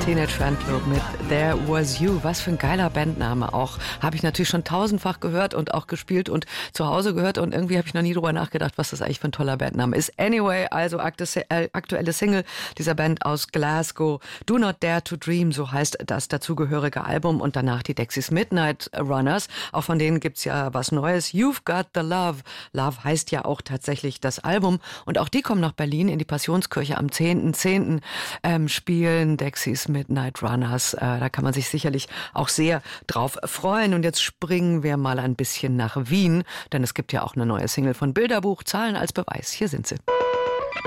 Teenage Fanclub mit There Was You. Was für ein geiler Bandname auch. Habe ich natürlich schon tausendfach gehört und auch gespielt und zu Hause gehört. Und irgendwie habe ich noch nie drüber nachgedacht, was das eigentlich für ein toller Bandname ist. Anyway, also aktuelle Single dieser Band aus Glasgow. Do Not Dare to Dream, so heißt das dazugehörige Album. Und danach die Dexys Midnight Runners. Auch von denen gibt's ja was Neues. You've Got the Love. Love heißt ja auch tatsächlich das Album. Und auch die kommen nach Berlin in die Passionskirche am 10.10. Spielen. Dexys Midnight Runners. Da kann man sich sicherlich auch sehr drauf freuen. Und jetzt springen wir mal ein bisschen nach Wien, denn es gibt ja auch eine neue Single von Bilderbuch. Zahlen als Beweis. Hier sind sie.